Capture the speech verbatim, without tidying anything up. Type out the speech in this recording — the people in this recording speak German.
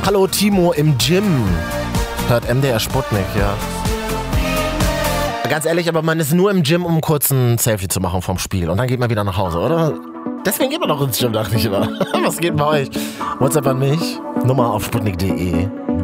Hallo Timo im Gym. Hört M D R Sputnik, ja. Ganz ehrlich, aber man ist nur im Gym, um kurz ein Selfie zu machen vom Spiel. Und dann geht man wieder nach Hause, oder? Deswegen geht man doch ins Gym, dachte ich immer. Was geht bei euch? WhatsApp an mich. Nummer auf sputnik punkt de.